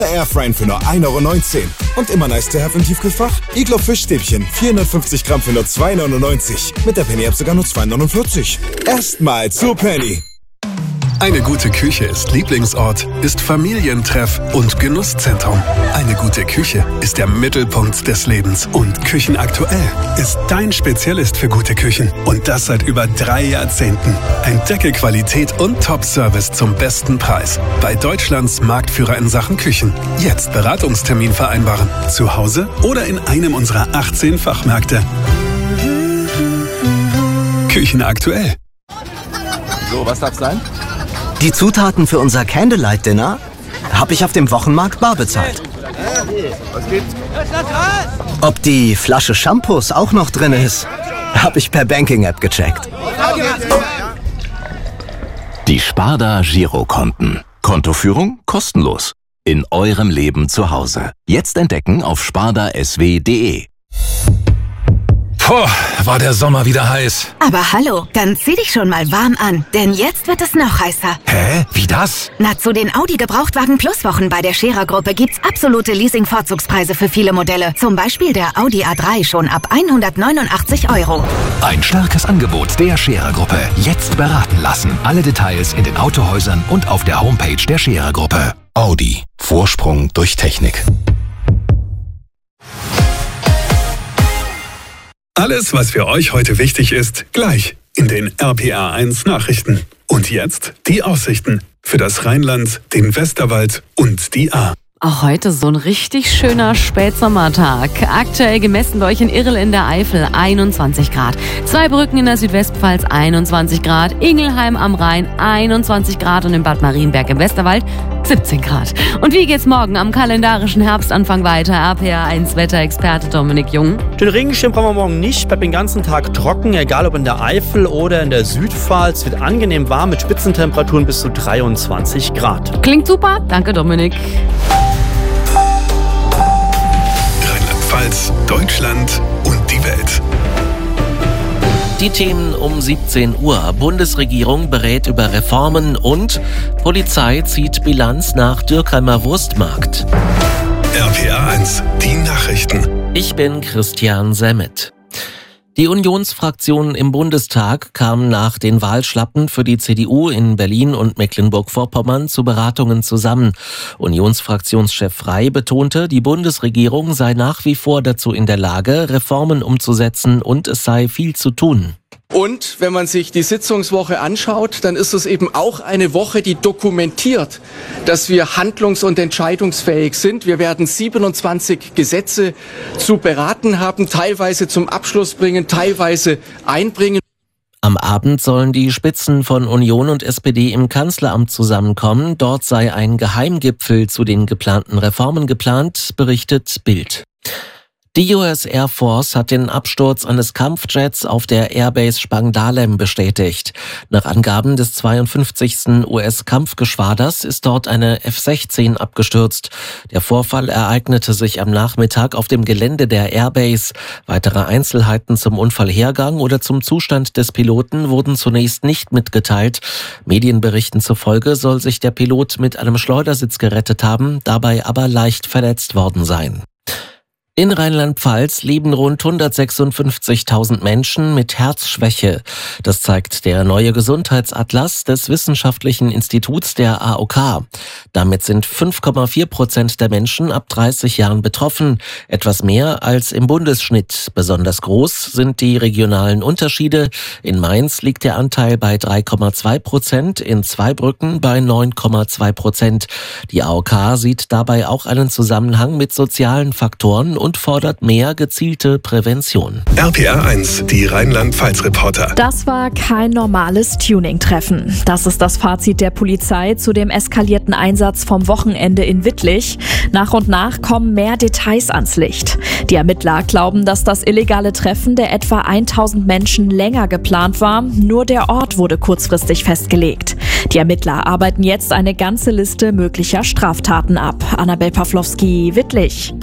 Airfryen für nur 1,19 € und immer nice to have im Tiefkühlfach. Iglo Fischstäbchen, 450 Gramm für nur 2,99 €. Mit der Penny App sogar nur 2,49 €. Erstmal zu Penny. Eine gute Küche ist Lieblingsort, ist Familientreff und Genusszentrum. Eine gute Küche ist der Mittelpunkt des Lebens. Und Küchenaktuell ist dein Spezialist für gute Küchen. Und das seit über 3 Jahrzehnten. Entdecke Qualität und Top-Service zum besten Preis. Bei Deutschlands Marktführer in Sachen Küchen. Jetzt Beratungstermin vereinbaren. Zu Hause oder in einem unserer 18 Fachmärkte. Küchenaktuell. So, was darf's sein? Die Zutaten für unser Candlelight-Dinner habe ich auf dem Wochenmarkt bar bezahlt. Was gibt's? Ob die Flasche Shampoos auch noch drin ist, habe ich per Banking-App gecheckt. Die Sparda Girokonten. Kontoführung kostenlos. In eurem Leben zu Hause. Jetzt entdecken auf spardasw.de. Puh, war der Sommer wieder heiß. Aber hallo, dann zieh dich schon mal warm an, denn jetzt wird es noch heißer. Hä? Wie das? Na, zu den Audi Gebrauchtwagen Plus Wochen bei der Scherer-Gruppe gibt's absolute Leasing-Vorzugspreise für viele Modelle. Zum Beispiel der Audi A3 schon ab 189 €. Ein starkes Angebot der Scherer-Gruppe. Jetzt beraten lassen. Alle Details in den Autohäusern und auf der Homepage der Scherer-Gruppe. Audi. Vorsprung durch Technik. Alles, was für euch heute wichtig ist, gleich in den RPR1 Nachrichten. Und jetzt die Aussichten für das Rheinland, den Westerwald und die Ahr. Auch heute so ein richtig schöner Spätsommertag. Aktuell gemessen bei euch in Irl in der Eifel 21 Grad. Zweibrücken in der Südwestpfalz 21 Grad. Ingelheim am Rhein 21 Grad und in Bad Marienberg im Westerwald 17 Grad. Und wie geht's morgen am kalendarischen Herbstanfang weiter? RPR1 Wetterexperte Dominik Jung. Den Regenschirm brauchen wir morgen nicht. Bleibt den ganzen Tag trocken, egal ob in der Eifel oder in der Südpfalz. Wird angenehm warm mit Spitzentemperaturen bis zu 23 Grad. Klingt super. Danke, Dominik. Rheinland-Pfalz, Deutschland und die Welt. Die Themen um 17 Uhr. Bundesregierung berät über Reformen und Polizei zieht Bilanz nach Dürkheimer Wurstmarkt. RPR1, die Nachrichten. Ich bin Christian Semmet. Die Unionsfraktionen im Bundestag kamen nach den Wahlschlappen für die CDU in Berlin und Mecklenburg-Vorpommern zu Beratungen zusammen. Unionsfraktionschef Frey betonte, die Bundesregierung sei nach wie vor dazu in der Lage, Reformen umzusetzen und es sei viel zu tun. Und wenn man sich die Sitzungswoche anschaut, dann ist es eben auch eine Woche, die dokumentiert, dass wir handlungs- und entscheidungsfähig sind. Wir werden 27 Gesetze zu beraten haben, teilweise zum Abschluss bringen, teilweise einbringen. Am Abend sollen die Spitzen von Union und SPD im Kanzleramt zusammenkommen. Dort sei ein Geheimgipfel zu den geplanten Reformen geplant, berichtet Bild. Die US Air Force hat den Absturz eines Kampfjets auf der Airbase Spangdahlem bestätigt. Nach Angaben des 52. US-Kampfgeschwaders ist dort eine F-16 abgestürzt. Der Vorfall ereignete sich am Nachmittag auf dem Gelände der Airbase. Weitere Einzelheiten zum Unfallhergang oder zum Zustand des Piloten wurden zunächst nicht mitgeteilt. Medienberichten zufolge soll sich der Pilot mit einem Schleudersitz gerettet haben, dabei aber leicht verletzt worden sein. In Rheinland-Pfalz leben rund 156.000 Menschen mit Herzschwäche. Das zeigt der neue Gesundheitsatlas des Wissenschaftlichen Instituts der AOK. Damit sind 5,4% der Menschen ab 30 Jahren betroffen, etwas mehr als im Bundesschnitt. Besonders groß sind die regionalen Unterschiede. In Mainz liegt der Anteil bei 3,2%, in Zweibrücken bei 9,2%. Die AOK sieht dabei auch einen Zusammenhang mit sozialen Faktoren und fordert mehr gezielte Prävention. RPR1, die Rheinland-Pfalz-Reporter. Das war kein normales Tuning-Treffen. Das ist das Fazit der Polizei zu dem eskalierten Einsatz vom Wochenende in Wittlich. Nach und nach kommen mehr Details ans Licht. Die Ermittler glauben, dass das illegale Treffen der etwa 1000 Menschen länger geplant war. Nur der Ort wurde kurzfristig festgelegt. Die Ermittler arbeiten jetzt eine ganze Liste möglicher Straftaten ab. Annabel Pawlowski, Wittlich.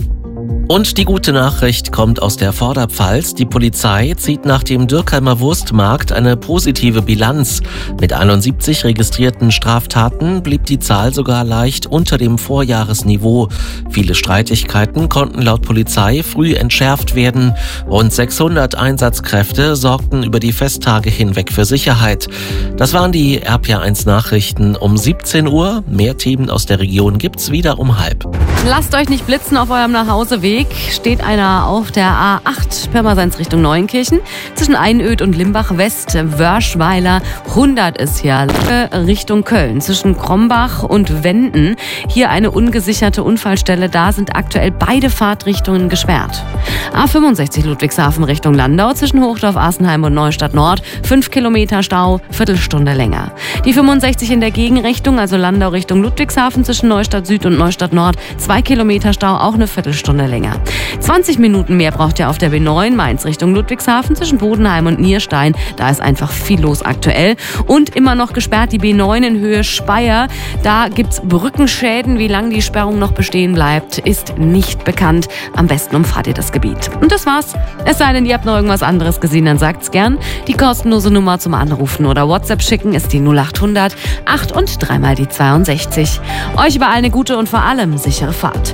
Und die gute Nachricht kommt aus der Vorderpfalz. Die Polizei zieht nach dem Dürkheimer Wurstmarkt eine positive Bilanz. Mit 71 registrierten Straftaten blieb die Zahl sogar leicht unter dem Vorjahresniveau. Viele Streitigkeiten konnten laut Polizei früh entschärft werden. Rund 600 Einsatzkräfte sorgten über die Festtage hinweg für Sicherheit. Das waren die RPA1 Nachrichten um 17 Uhr. Mehr Themen aus der Region gibt's wieder um 12:30. Lasst euch nicht blitzen auf eurem Nachhauseweg. Steht einer auf der A8 Pirmasens Richtung Neuenkirchen. Zwischen Einöd und Limbach West, Wörschweiler 100 ist hier. Richtung Köln zwischen Krombach und Wenden. Hier eine ungesicherte Unfallstelle. Da sind aktuell beide Fahrtrichtungen gesperrt. A65 Ludwigshafen Richtung Landau zwischen Hochdorf, Asenheim und Neustadt Nord. 5 Kilometer Stau, Viertelstunde länger. Die 65 in der Gegenrichtung, also Landau Richtung Ludwigshafen zwischen Neustadt Süd und Neustadt Nord. 2 Kilometer Stau, auch eine Viertelstunde länger. 20 Minuten mehr braucht ihr auf der B9 Mainz Richtung Ludwigshafen zwischen Bodenheim und Nierstein. Da ist einfach viel los aktuell. Und immer noch gesperrt die B9 in Höhe Speyer. Da gibt's Brückenschäden. Wie lange die Sperrung noch bestehen bleibt, ist nicht bekannt. Am besten umfahrt ihr das Gebiet. Und das war's. Es sei denn, ihr habt noch irgendwas anderes gesehen, dann sagt's gern. Die kostenlose Nummer zum Anrufen oder WhatsApp schicken ist die 0800 8 und 3 mal die 62. Euch überall eine gute und vor allem sichere Fahrt.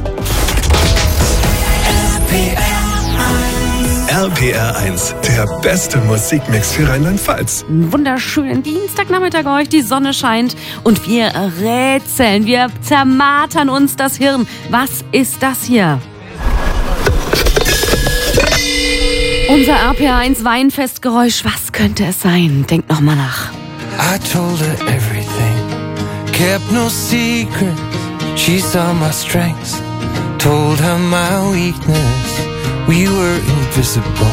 RPR1, der beste Musikmix für Rheinland-Pfalz. Einen wunderschönen Dienstagnachmittag euch, die Sonne scheint und wir rätseln, wir zermartern uns das Hirn. Was ist das hier? Unser RPR1 Weinfestgeräusch, was könnte es sein? Denkt noch mal nach. I told her everything, kept no secrets, she saw my strengths, told her my weakness, we were invisible,